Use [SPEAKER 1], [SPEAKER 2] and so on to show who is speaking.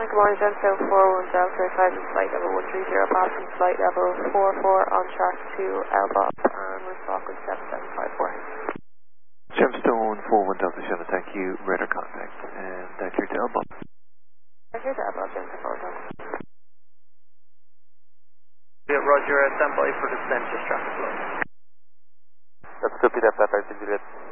[SPEAKER 1] good morning, Gemstone 41 Delta, advising flight level 130, passing flight level 44 on track to Elbop, and we're talking 7754.
[SPEAKER 2] Gemstone 41 Delta, Shannon, thank you, radar contact, and clear to Elbop.
[SPEAKER 1] Clear to Elbop, Gemstone 41 Delta.
[SPEAKER 3] Yeah, Roger, stand by for descent, just traffic flow.
[SPEAKER 4] That's 50, that's Juliet.